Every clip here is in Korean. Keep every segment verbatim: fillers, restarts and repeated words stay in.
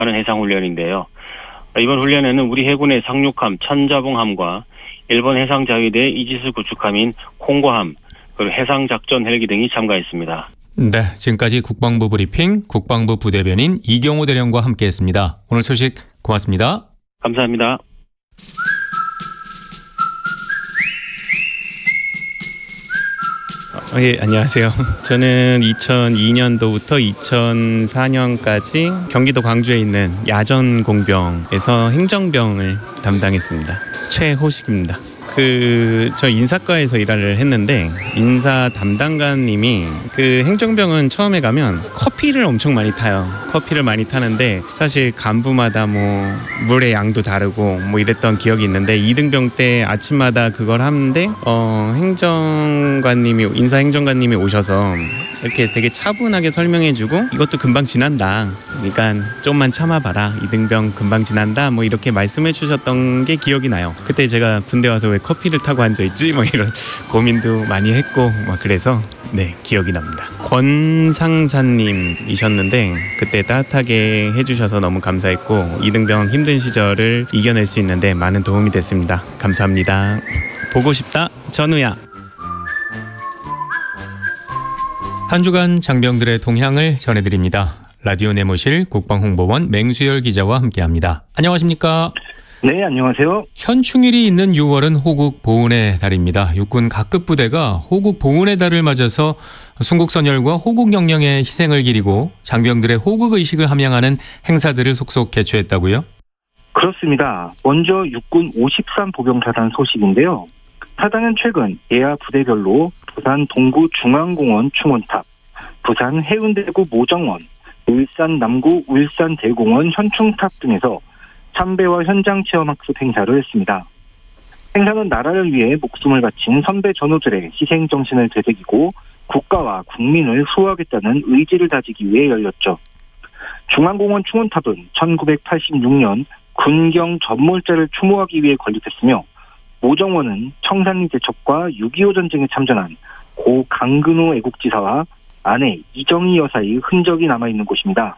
해상훈련인데요. 이번 훈련에는 우리 해군의 상륙함 천자봉함과 일본 해상자위대 이지스 구축함인 콩고함, 그리고 해상작전 헬기 등이 참가했습니다. 네, 지금까지 국방부 브리핑 국방부 부대변인 이경호 대령과 함께했습니다. 오늘 소식 고맙습니다. 감사합니다. 어, 예, 안녕하세요. 저는 이천이 년도부터 이천사 년까지 경기도 광주에 있는 야전공병에서 행정병을 담당했습니다. 최호식입니다. 그, 저 인사과에서 일을 했는데 인사 담당관님이 그 행정병은 처음에 가면 커피를 엄청 많이 타요. 커피를 많이 타는데 사실 간부마다 뭐 물의 양도 다르고 뭐 이랬던 기억이 있는데 이등병 때 아침마다 그걸 하는데 어, 행정관님이 인사 행정관님이 오셔서 이렇게 되게 차분하게 설명해주고 이것도 금방 지난다. 그러니까 좀만 참아봐라. 이등병 금방 지난다. 뭐 이렇게 말씀해 주셨던 게 기억이 나요. 그때 제가 군대 와서 왜 커피를 타고 앉아있지? 뭐 이런 고민도 많이 했고 뭐 그래서 네 기억이 납니다. 권상사님이셨는데 그때 따뜻하게 해주셔서 너무 감사했고 이등병 힘든 시절을 이겨낼 수 있는데 많은 도움이 됐습니다. 감사합니다. 보고 싶다 전우야. 한 주간 장병들의 동향을 전해드립니다. 라디오 네모실 국방홍보원 맹수열 기자와 함께합니다. 안녕하십니까? 네, 안녕하세요. 현충일이 있는 유월은 호국 보훈의 달입니다. 육군 각급 부대가 호국 보훈의 달을 맞아서 순국선열과 호국영령의 희생을 기리고 장병들의 호국의식을 함양하는 행사들을 속속 개최했다고요? 그렇습니다. 먼저 육군 오십삼 보병사단 소식인데요. 사단은 최근 예하 부대별로 부산 동구 중앙공원 충원탑, 부산 해운대구 모정원, 울산 남구 울산 대공원 현충탑 등에서 참배와 현장 체험 학습 행사를 했습니다. 행사는 나라를 위해 목숨을 바친 선배 전우들의 희생 정신을 되새기고 국가와 국민을 수호하겠다는 의지를 다지기 위해 열렸죠. 중앙공원 충원탑은 천구백팔십육 년 군경 전몰자를 추모하기 위해 건립했으며 모정원은 청산리 대첩과 육이오 전쟁에 참전한 고 강근호 애국지사와 아내 이정희 여사의 흔적이 남아있는 곳입니다.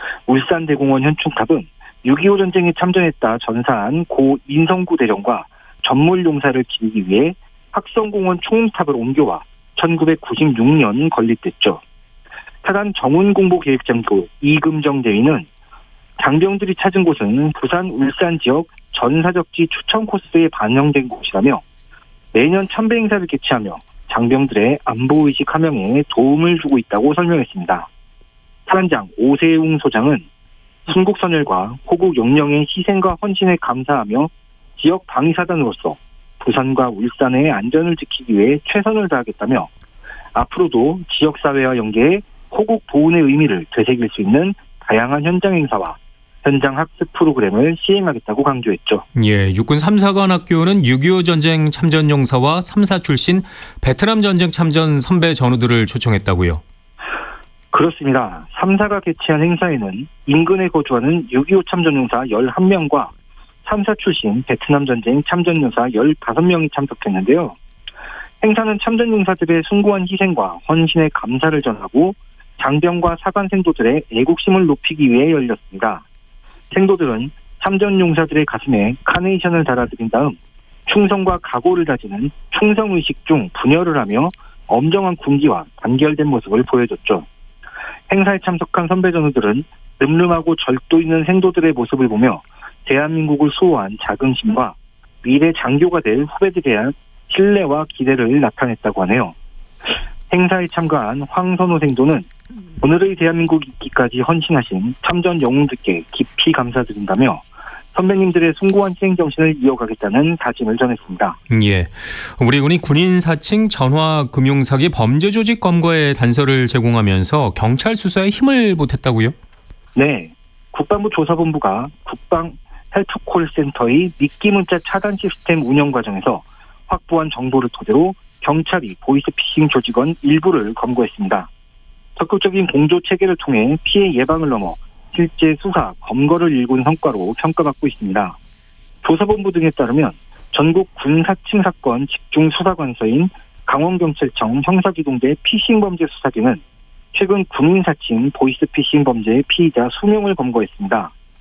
울산대공원 현충탑은 육이오 전쟁에 참전했다 전사한 고 인성구 대령과 전몰용사를 기리기 위해 학성공원 충웅탑을 옮겨와 천구백구십육 년 건립됐죠. 사단 정훈공보계획장교 이금정 대위는 장병들이 찾은 곳은 부산 울산 지역 전사적지 추천 코스에 반영된 곳이라며 매년 참배 행사를 개최하며 장병들의 안보의식 함양에 도움을 주고 있다고 설명했습니다. 사단장 오세웅 소장은 순국선열과 호국 영령의 희생과 헌신에 감사하며 지역 방위사단으로서 부산과 울산의 안전을 지키기 위해 최선을 다하겠다며 앞으로도 지역사회와 연계해 호국 보훈의 의미를 되새길 수 있는 다양한 현장 행사와 현장 학습 프로그램을 시행하겠다고 강조했죠. 예, 육군 삼사관 학교는 육이오 전쟁 참전 용사와 삼사 출신 베트남 전쟁 참전 선배 전우들을 초청했다고요? 그렇습니다. 삼사가 개최한 행사에는 인근에 거주하는 육이오 참전 용사 열한 명과 삼사 출신 베트남 전쟁 참전 용사 열다섯 명이 참석했는데요. 행사는 참전 용사들의 숭고한 희생과 헌신의 감사를 전하고 장병과 사관 생도들의 애국심을 높이기 위해 열렸습니다. 생도들은 참전 용사들의 가슴에 카네이션을 달아드린 다음 충성과 각오를 다지는 충성의식 중 분열을 하며 엄정한 군기와 단결된 모습을 보여줬죠. 행사에 참석한 선배 전우들은 늠름하고 절도 있는 생도들의 모습을 보며 대한민국을 수호한 자긍심과 미래 장교가 될 후배들에 대한 신뢰와 기대를 나타냈다고 하네요. 행사에 참가한 황선호 생도는 오늘의 대한민국 있기까지 헌신하신 참전 영웅들께 깊이 감사드린다며 선배님들의 숭고한 희생 정신을 이어가겠다는 다짐을 전했습니다. 예, 우리 군이 군인 사칭 전화 금융사기 범죄 조직 검거에 단서를 제공하면서 경찰 수사에 힘을 보탰다고요? 네, 국방부 조사본부가 국방 헬프콜센터의 미끼 문자 차단 시스템 운영 과정에서 확보한 정보를 토대로 경찰이 보이스피싱 조직원 일부를 검거했습니다. 적극적인 공조 체계를 통해 피해 예방을 넘어 실제 수사, 검거를 일군 성과로 평가받고 있습니다. 조사본부 등에 따르면 전국 군 사칭 사건 집중 수사관서인 강원경찰청 형사기동대 피싱범죄 수사대는 최근 군인 사칭 보이스피싱 범죄의 피의자 이십 명을 검거했습니다.